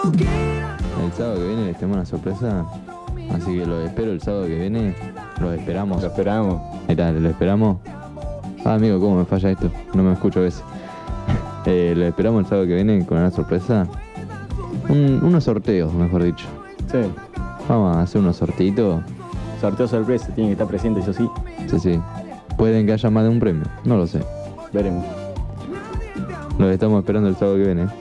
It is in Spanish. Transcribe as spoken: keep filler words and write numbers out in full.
El sábado que viene les tenemos una sorpresa, así que los espero el sábado que viene, los esperamos. Lo esperamos. Ahí está, lo esperamos. Ah, amigo, ¿cómo me falla esto? No me escucho a veces. eh, lo esperamos el sábado que viene con una sorpresa. Un- unos sorteos, mejor dicho. Sí. Vamos a hacer unos sorteitos. Sorteo sorpresa, tiene que estar presente, eso sí. Sí, sí. Pueden que haya más de un premio, no lo sé. Veremos. Los estamos esperando el sábado que viene.